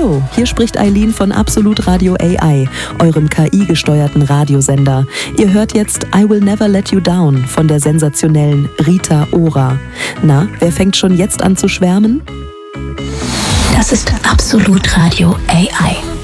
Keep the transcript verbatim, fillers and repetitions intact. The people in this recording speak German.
Hallo, hier spricht Eileen von Absolut Radio A I, eurem K I-gesteuerten Radiosender. Ihr hört jetzt I Will Never Let You Down von der sensationellen Rita Ora. Na, wer fängt schon jetzt an zu schwärmen? Das ist Absolut Radio A I.